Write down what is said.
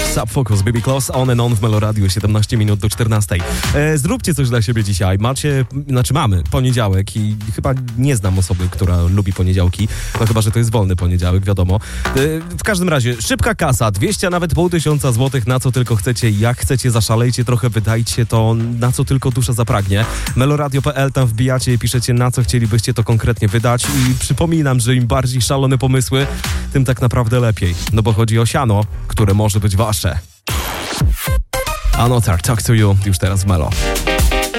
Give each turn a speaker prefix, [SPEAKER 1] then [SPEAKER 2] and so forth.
[SPEAKER 1] Subfocus, Baby Close, On and On w Meloradiu, 17 minut do 14. Zróbcie coś dla siebie dzisiaj. Mamy poniedziałek i chyba nie znam osoby, która lubi poniedziałki. No chyba, że to jest wolny poniedziałek, wiadomo. W każdym razie, szybka kasa, 200, a nawet 500 złotych, na co tylko chcecie, jak chcecie, zaszalejcie trochę, wydajcie to, na co tylko dusza zapragnie. Meloradio.pl, tam wbijacie i piszecie, na co chcielibyście to konkretnie wydać i przypominam, że im bardziej szalone pomysły, tym tak naprawdę lepiej. No bo chodzi o siano, które może być wasze. Anotar, Talk to You, już teraz w Melo.